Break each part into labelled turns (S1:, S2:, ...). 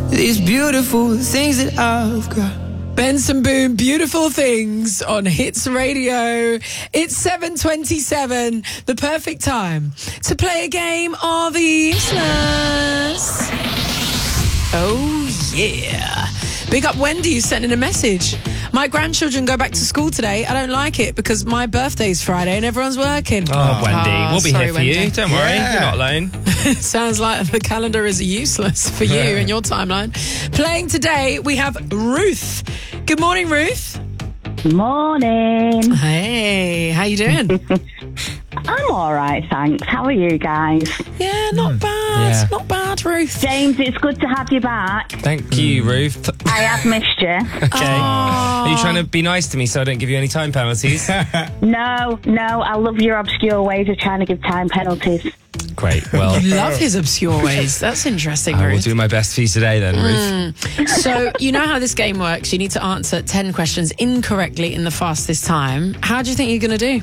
S1: these beautiful things that I've got. Benson Boone, Beautiful Things on Hits Radio. It's 7:27, the perfect time to play a game of Useless. Oh, yeah. Big up Wendy, who sent in a message. My grandchildren go back to school today. I don't like it because my birthday's Friday and everyone's working.
S2: Oh, Wendy, we'll be
S1: sorry,
S2: here for
S1: Wendy.
S2: you. Don't worry, you're not alone.
S1: Sounds like the calendar is useless for you and your timeline. Playing today, we have Ruth. Good morning, Ruth.
S3: Morning.
S1: Hey, how you doing?
S3: I'm all right, thanks. How are you guys?
S1: Yeah, not bad.
S2: Yeah.
S1: Not bad, Ruth.
S3: James, it's good to have you back.
S2: Thank you, Ruth.
S3: I have missed you.
S2: Okay. Are you trying to be nice to me so I don't give you any time penalties?
S3: No, I love your obscure ways of trying to give time penalties.
S2: Great. Well,
S1: Love his obscure ways. That's interesting,
S2: I will
S1: Ruth.
S2: do my best for you today then, Ruth.
S1: So, you know how this game works. You need to answer 10 questions incorrectly in the fastest time. How do you think you're going to do?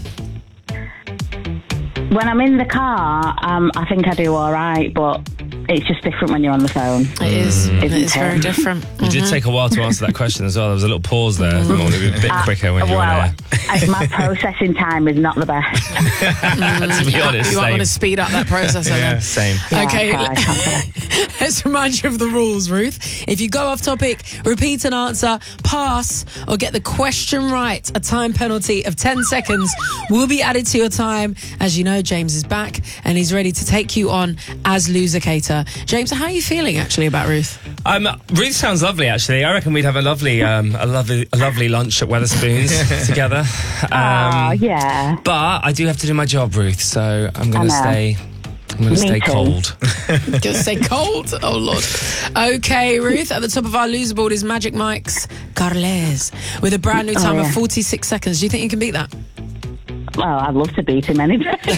S3: When I'm in the car, I think I do all right, but it's just different when you're on the phone.
S1: It is. It is
S3: it?
S1: very different.
S2: You did take a while to answer that question as well. There was a little pause there. You want to be a bit quicker when you're on air.
S3: My processing time is not the best.
S2: To be honest,
S1: You might
S2: same.
S1: want to speed up that process. I know.
S2: Same.
S1: Okay,
S3: Yeah, okay.
S1: let's remind you of the rules, Ruth. If you go off topic, repeat an answer, pass, or get the question right, a time penalty of 10 seconds will be added to your time. As you know, James is back and he's ready to take you on as Losercator. James, how are you feeling actually about Ruth?
S2: Ruth sounds lovely, actually. I reckon we'd have a lovely lunch at Weatherspoons together.
S3: Yeah.
S2: But I do have to do my job, Ruth. So I'm going to
S3: I know.
S2: stay. I'm going to
S3: Me
S2: stay
S3: too.
S2: cold.
S1: Just say cold. Oh, Lord. Okay, Ruth, at the top of our loser board is Magic Mike's Carles with a brand new time of 46 seconds. Do you think you can beat that?
S3: Well, I'd love to beat him any day.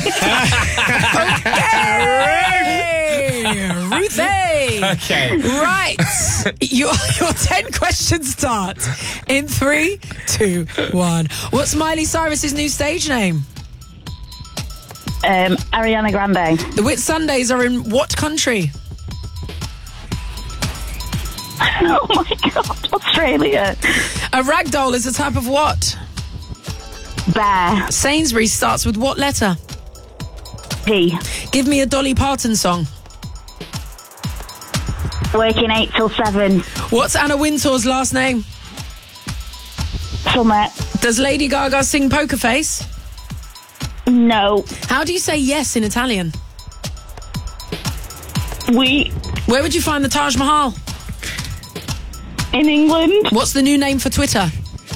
S1: Ruthie!
S2: Okay.
S1: Right. Your 10 questions start in 3, 2, 1. What's Miley Cyrus's new stage name?
S3: Ariana Grande.
S1: The Whit Sundays are in what country?
S3: Oh my God, Australia.
S1: A ragdoll is a type of what?
S3: Bear.
S1: Sainsbury's starts with what letter?
S3: P.
S1: Give me a Dolly Parton song.
S3: Working 8 till 7.
S1: What's Anna Wintour's last name?
S3: Summit.
S1: Does Lady Gaga sing Poker Face?
S3: No.
S1: How do you say yes in Italian?
S3: We.
S1: Where would you find the Taj Mahal?
S3: In England.
S1: What's the new name for Twitter?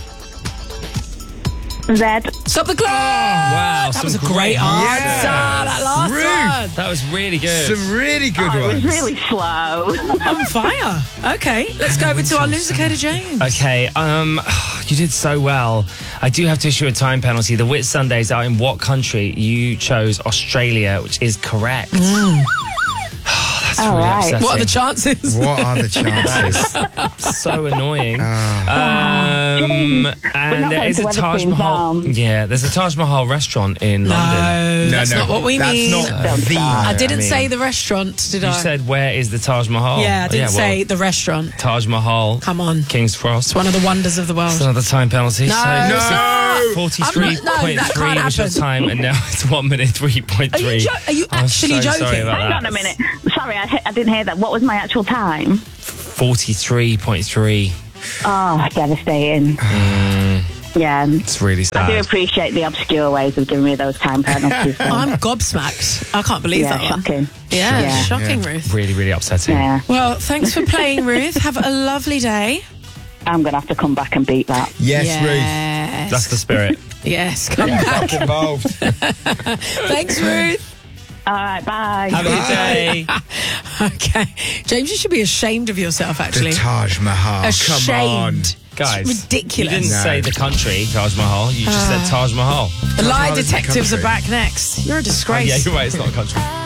S3: Z.
S1: Stop the clock!
S2: Wow.
S1: That was a great answer. That last
S4: Ruth.
S1: one.
S2: That was really good.
S4: Some really good
S3: It
S4: ones.
S3: was really slow.
S1: On fire. Okay, let's go over to our Losercator James.
S2: Okay, you did so well. I do have to issue a time penalty. The Whit Sundays are in what country? You chose Australia, which is correct. That's
S3: All
S2: really
S3: right.
S2: upsetting.
S1: What are the chances?
S4: What are the chances?
S2: So annoying.
S3: We're not
S2: And there
S3: going
S2: is
S3: to
S2: a Taj
S3: Weatherspoons
S2: Mahal.
S3: Arms.
S2: Yeah, there's a Taj Mahal restaurant in London.
S1: No, that's not what we
S4: that's
S1: mean.
S4: not the.
S1: I didn't
S2: I mean,
S1: say the restaurant, did
S2: You
S1: I?
S2: said, where is the Taj Mahal?
S1: yeah, I didn't
S2: well,
S1: say the restaurant.
S2: Taj Mahal.
S1: Come on.
S2: King's Cross.
S1: It's one of the wonders of the world.
S2: It's another time penalty.
S1: No.
S2: So
S4: No.
S2: 43.3
S1: that can't
S2: was your
S1: happen.
S2: time, and now it's 1 minute 3.3.
S1: Are you
S2: I'm
S1: actually
S2: so
S1: joking?
S2: sorry about
S3: Hang
S2: that.
S3: on a minute. Sorry, I didn't hear that. What was my actual time?
S2: 43.3.
S3: Oh, devastating. Yeah.
S2: It's really
S3: I do
S2: sad.
S3: appreciate the obscure ways of giving me those time penalties. though.
S1: I'm gobsmacked. I can't believe
S3: yeah,
S1: that one.
S3: shocking.
S1: Yeah,
S3: Yeah.
S1: shocking, Ruth.
S2: Really, really upsetting.
S3: Yeah.
S1: Well, thanks for playing, Ruth. Have a lovely day.
S3: I'm going to have to come back and beat that.
S4: Yes,
S1: Yes.
S2: That's the spirit.
S1: Yes, come back.
S4: Ruth. Involved.
S1: Thanks, Ruth.
S3: All right, bye.
S2: Have a good day.
S1: Okay. James, you should be ashamed of yourself,
S4: The
S1: actually.
S4: Taj Mahal. Come on.
S1: Ashamed.
S2: Guys,
S1: It's ridiculous.
S2: You didn't
S4: No.
S2: say the country, Taj Mahal. You just said Taj Mahal.
S1: The lie
S4: Mahal is the
S1: detectives are
S4: country.
S1: back next. You're a
S2: Oh,
S1: disgrace.
S2: yeah, you're right. It's not a country.